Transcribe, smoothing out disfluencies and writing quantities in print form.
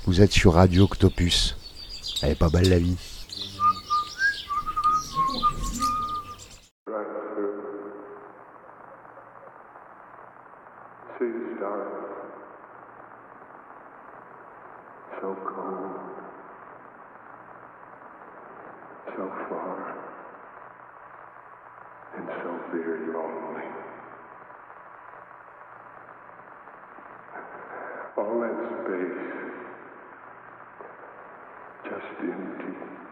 Vous êtes sur Radio Octopus. Elle est pas belle la vie. City's dark, so cold, so far, and so very lonely. All that space, just empty.